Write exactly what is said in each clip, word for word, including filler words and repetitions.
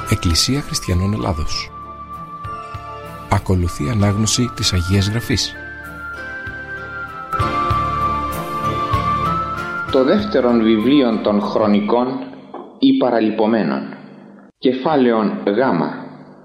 Εκκλησία Χριστιανών Ελλάδος. Ακολουθεί ανάγνωση της Αγίας Γραφής. Το δεύτερον βιβλίον των Χρονικών ή Παραλυπωμένων, κεφάλαιον Γ.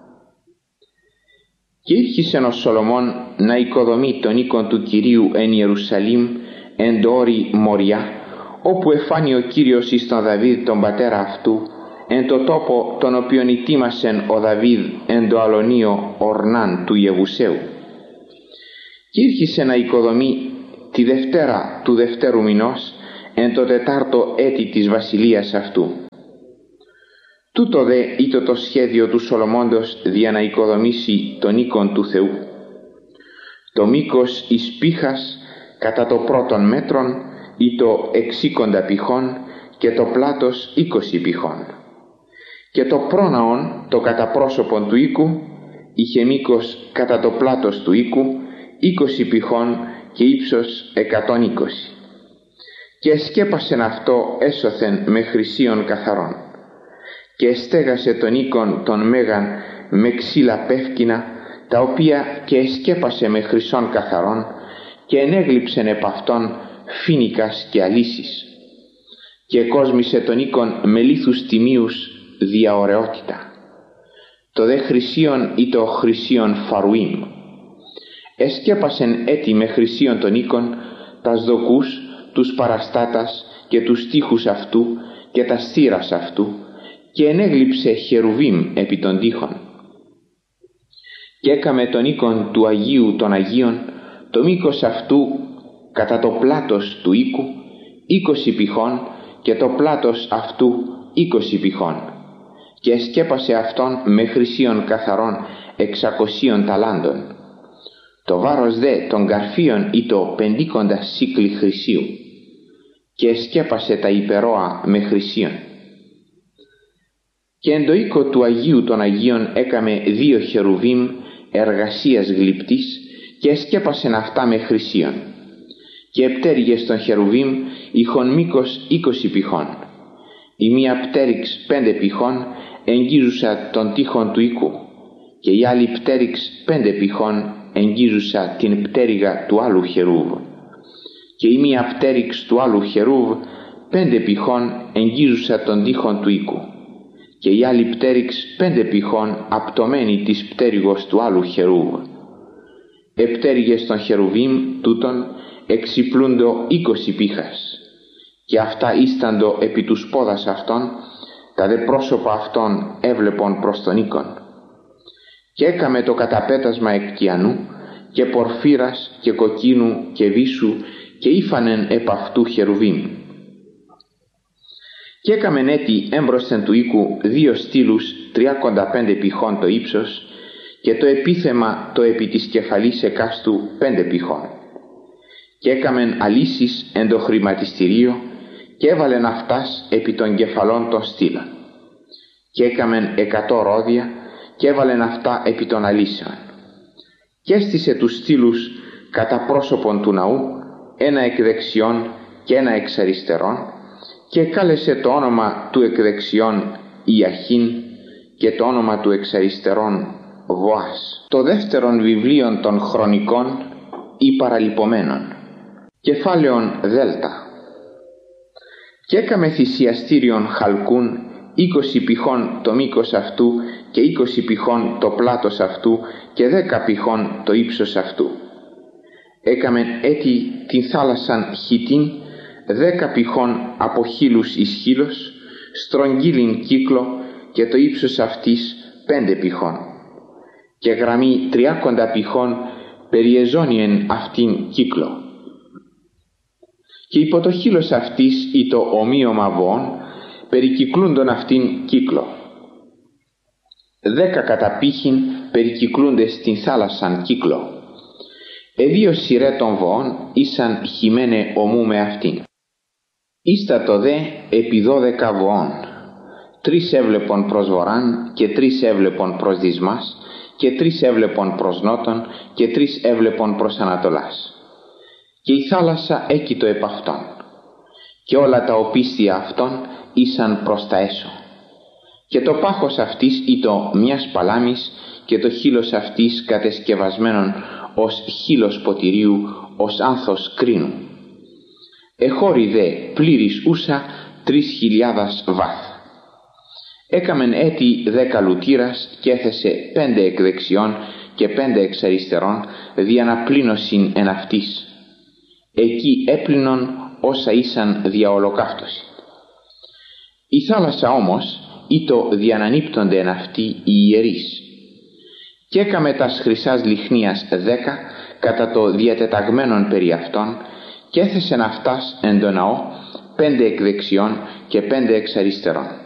Και ήρχισεν ο Σολομών να οικοδομεί τον οίκον του Κυρίου εν Ιερουσαλήμ εν το όρη Μοριά, όπου εφάνει ο Κύριος εις τον Δαβίδ τον πατέρα αυτού, εν το τόπο τον οποίον ετοίμασεν ο Δαβίδ εν το αλωνίο Ορνάν του Ιεβουσαίου. Και ήρχισε να οικοδομεί τη Δευτέρα του Δευτέρου μηνός εν το τετάρτο έτη της βασιλείας αυτού. Τούτο δε ήτο το σχέδιο του Σολομώντος δια να οικοδομήσει τον οίκον του Θεού. Το μήκος εις πύχας κατά το πρώτον μέτρον ήτο εξήκοντα πυχών και το πλάτος είκοσι πυχών. Και το πρόναον το κατά πρόσωπον του οίκου είχε μήκος κατά το πλάτος του οίκου είκοσι πυχών και ύψος εκατόν είκοσι. Και εσκέπασεν αυτό έσωθεν με χρυσίων καθαρών. Και εστέγασε τον οίκον των μέγαν με ξύλα πεύκινα, τα οποία και εσκέπασε με χρυσών καθαρών, και ενέγλυψεν επ' αυτόν φοίνικας και αλύσης. Και εκόσμησε τον οίκον με λίθους τιμίους δια ωραιότητα. Το δε χρυσίον ή το χρυσίον φαρουίμ. Εσκέπασεν έτη με χρυσίον τον οίκον, τας δοκούς, τους παραστάτας και τους τοίχους αυτού και τα στήρας αυτού, και ενέγλυψε χερουβίμ επί των τοίχων. Και έκαμε τον οίκον του Αγίου των Αγίων, το μήκος αυτού κατά το πλάτος του οίκου είκοσι πυχών και το πλάτος αυτού είκοσι πυχών. Και εσκέπασε αυτόν με χρυσίων καθαρών εξακοσίων ταλάντων. Το βάρος δε των καρφίων ήτο πεντήκοντα σύκλι χρυσίου. Και εσκέπασε τα υπερόα με χρυσίων. Και εν το οίκο του Αγίου των Αγίων έκαμε δύο χερουβίμ εργασίας γλυπτής και εσκέπασεν αυτά με χρυσίων. Και επτέρυγες των χερουβίμ είχον μήκος είκοσι πυχών. Η μία πτέρυξ πέντε πυχών εγγίζουσα των τοίχων του οίκου, και η άλλη πτέρυξ πέντε πυχών εγγίζουσα την πτέρυγα του άλλου χερούβ, και η μία πτέρυξ του άλλου χερούβ πέντε πυχών εγγίζουσα των τοίχων του οίκου, και η άλλη πτέρυξ πέντε πυχών απτωμένη της πτέρυγος του άλλου χερούβ. Επτέρυγες των χερουβίμ τούτων εξυπλούντο είκοσι πύχας, και αυτά ίσταντο επί τους πόδας αυτών, τα δε πρόσωπα αυτών έβλεπον προς τον οίκον. Και έκαμε το καταπέτασμα εκτιανού και πορφύρας και κοκκίνου και βύσσου και ήφανεν επ' αυτού χερουβίμ. Και έκαμεν έτη έμπροσθεν του οίκου δύο στήλους τριάκοντα πέντε πυχών το ύψος, και το επίθεμα το επί της κεφαλής εκάστου πέντε πυχών. Και έκαμεν αλύσεις εν το χρηματιστηρίο και έβαλεν αυτάς επί των κεφαλών των στήλων. Και έκαμεν εκατό ρόδια και έβαλεν αυτά επί των αλύσεων. Και έστησε τους στήλους κατά πρόσωπον του ναού, ένα εκ δεξιών και ένα εξ αριστερών, και κάλεσε το όνομα του εκ δεξιών Ιαχίν και το όνομα του εξ αριστερών Βοάς. Το δεύτερον βιβλίον των Χρονικών ή Παραλυπωμένων, κεφάλαιον Δέλτα. Και έκαμε θυσιαστήριον χαλκούν είκοσι πυχών το μήκος αυτού και είκοσι πυχών το πλάτος αυτού και δέκα πυχών το ύψος αυτού. Έκαμεν έτη την θάλασσαν Χιτίν δέκα πυχών από χείλους εις χείλος, στρογγύλιν κύκλο και το ύψος αυτής πέντε πυχών. Και γραμμή τριάκοντα πυχών περιεζώνιεν αυτήν κύκλο. Και υπό το χείλος αυτής ήτο ομοίωμα βοών, περικυκλούντον αυτήν κύκλο. Δέκα καταπύχην περικυκλούντες στην θάλασσαν κύκλο. Εδίο σειρέ των βοών ήσαν χυμένε ομού με αυτήν. Ίστατο δε επί δώδεκα βοών. Τρεις έβλεπον προς βοράν και τρεις έβλεπον προς δυσμάς και τρεις έβλεπον προς νότον και τρεις έβλεπον προς ανατολάς. Και η θάλασσα έκειτο επ' αυτόν. Και όλα τα οπίστια αυτών ήσαν προς τα έσω. Και το πάχος αυτής ήτο μιας παλάμης, και το χείλος αυτής κατεσκευασμένον ως χείλος ποτηρίου, ως άνθος κρίνου. Εχώρη δε πλήρης ούσα τρεις χιλιάδας βάθ. Έκαμεν έτη δέκα λουτήρας και έθεσε πέντε εκ δεξιών και πέντε εξ αριστερών, δια να πλήνωσιν εν αυτής. Εκεί έπλυνον όσα ήσαν δια ολοκαύτωση. Η θάλασσα όμως ήτο διανανύπτονται εν αυτή οι ιερείς. Και έκαμε τας χρυσάς λιχνίας δέκα κατά το διατεταγμένον περί αυτών, και έθεσεν αυτάς εν το ναό πέντε εκ δεξιών και πέντε εξ αριστερών.